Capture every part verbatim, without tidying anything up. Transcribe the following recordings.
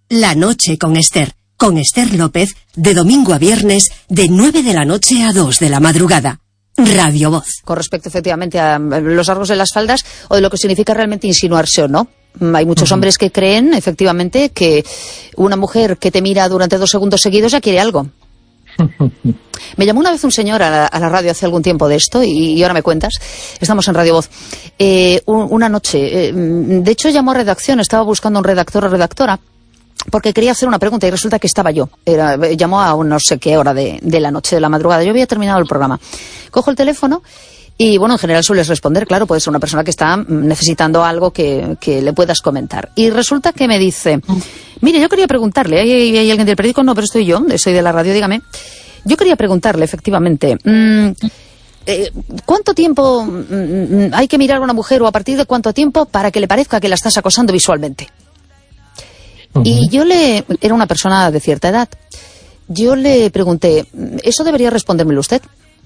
La noche con Esther. Con Esther López, de domingo a viernes, de nueve de la noche a dos de la madrugada. Radio Voz. Con respecto, efectivamente, a los rasgos de las faldas o de lo que significa realmente insinuarse o no. Hay muchos uh-huh. hombres que creen, efectivamente, que una mujer que te mira durante dos segundos seguidos ya quiere algo. Me llamó una vez un señor a la, a la radio hace algún tiempo de esto y, y ahora me cuentas. Estamos en Radio Voz. Eh, un, una noche, eh, de hecho llamó a redacción, estaba buscando un redactor o redactora porque quería hacer una pregunta y resulta que estaba yo. Era, llamó a un no sé qué hora de, de la noche, de la madrugada. Yo había terminado el programa. Cojo el teléfono y, bueno, en general sueles responder. Claro, puede ser una persona que está necesitando algo que, que le puedas comentar. Y resulta que me dice, mire, yo quería preguntarle, ¿hay, hay alguien del periódico? No, pero estoy yo, soy de la radio, dígame. Yo quería preguntarle, efectivamente, mmm, eh, ¿cuánto tiempo mmm, hay que mirar a una mujer o a partir de cuánto tiempo para que le parezca que la estás acosando visualmente? Uh-huh. Y yo le... Era una persona de cierta edad. Yo le pregunté, ¿eso debería respondérmelo usted?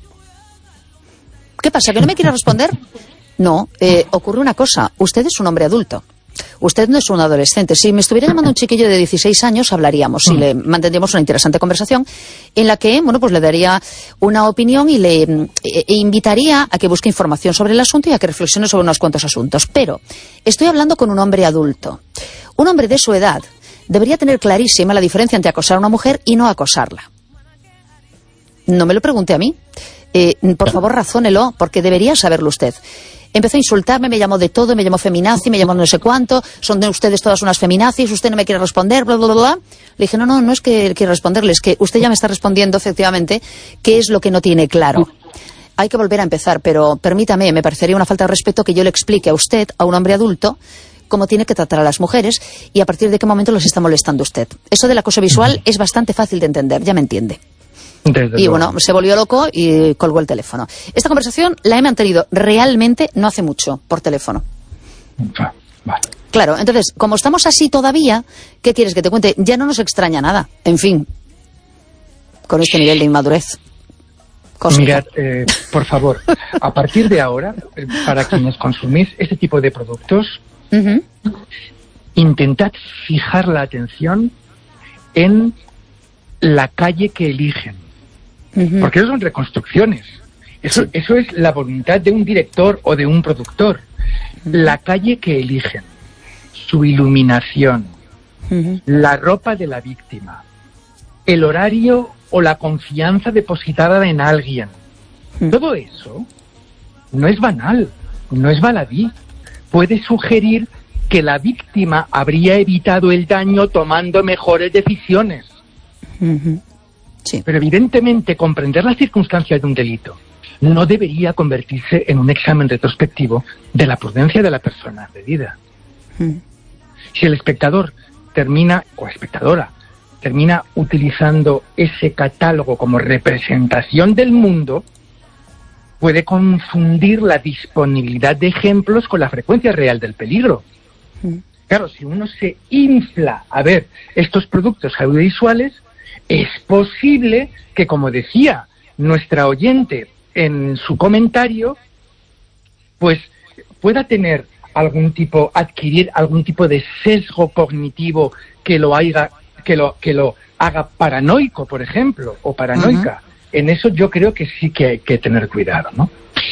¿Qué pasa, que no me quiere responder? No, eh, ocurre una cosa. Usted es un hombre adulto. Usted no es un adolescente. Si me estuviera llamando un chiquillo de dieciséis años, hablaríamos y le mantendríamos una interesante conversación en la que, bueno, pues le daría una opinión y le e, e invitaría a que busque información sobre el asunto y a que reflexione sobre unos cuantos asuntos. Pero estoy hablando con un hombre adulto. Un hombre de su edad debería tener clarísima la diferencia entre acosar a una mujer y no acosarla. No me lo pregunte a mí. Eh, por favor, razónelo, porque debería saberlo usted. Empezó a insultarme, me llamó de todo, me llamó feminazi, me llamó no sé cuánto, son de ustedes todas unas feminazis, usted no me quiere responder, bla, bla, bla, bla. Le dije, no, no, no es que quiera responderle, es que usted ya me está respondiendo, efectivamente, qué es lo que no tiene claro. Hay que volver a empezar, pero permítame, me parecería una falta de respeto que yo le explique a usted, a un hombre adulto, cómo tiene que tratar a las mujeres y a partir de qué momento los está molestando usted. Eso del acoso visual es bastante fácil de entender, ya me entiende. Desde y bueno, se volvió loco y colgó el teléfono. Esta conversación la he mantenido realmente no hace mucho, por teléfono. Ah, vale. Claro, entonces, como estamos así todavía, ¿qué quieres que te cuente? Ya no nos extraña nada. En fin, con este nivel de inmadurez. Cosa. Mirad, eh, por favor, a partir de ahora, eh, para quienes consumís este tipo de productos, uh-huh. intentad fijar la atención en la calle que eligen. Uh-huh. Porque eso son reconstrucciones. Eso, sí. eso es la voluntad de un director o de un productor. Uh-huh. La calle que eligen, su iluminación, uh-huh. la ropa de la víctima, el horario o la confianza depositada en alguien. Uh-huh. Todo eso no es banal, no es baladí. Puede sugerir que la víctima habría evitado el daño tomando mejores decisiones. Uh-huh. Sí. Pero evidentemente comprender las circunstancias de un delito no debería convertirse en un examen retrospectivo de la prudencia de la persona agredida. Uh-huh. Si el espectador termina, o espectadora, termina utilizando ese catálogo como representación del mundo, puede confundir la disponibilidad de ejemplos con la frecuencia real del peligro. Uh-huh. Claro, si uno se infla a ver estos productos audiovisuales, es posible que, como decía nuestra oyente en su comentario, pues pueda tener algún tipo, adquirir algún tipo de sesgo cognitivo que lo haga, que lo, que lo haga paranoico, por ejemplo, o paranoica. Uh-huh. En eso yo creo que sí que hay que tener cuidado, ¿no?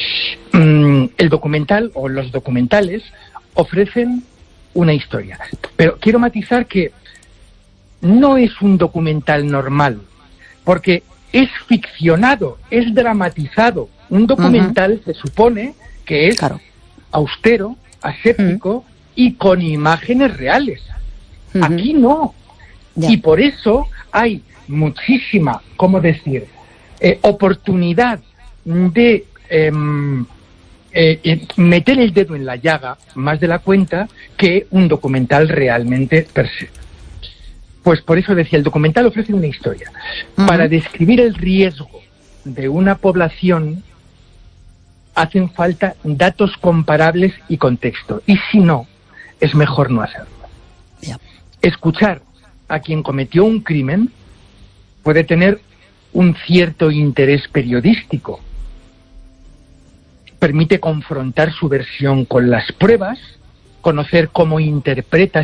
Mm, el documental o los documentales ofrecen una historia, pero quiero matizar que no es un documental normal, porque es ficcionado, es dramatizado. Un documental uh-huh. se supone que es claro. austero, aséptico uh-huh. y con imágenes reales. Uh-huh. Aquí no. Yeah. Y por eso hay muchísima, ¿cómo decir?, eh, oportunidad de eh, eh, meter el dedo en la llaga, más de la cuenta, que un documental realmente per se. Pues por eso decía, el documental ofrece una historia. Uh-huh. Para describir el riesgo de una población hacen falta datos comparables y contexto. Y si no, es mejor no hacerlo. Yeah. Escuchar a quien cometió un crimen puede tener un cierto interés periodístico. Permite confrontar su versión con las pruebas, conocer cómo interpreta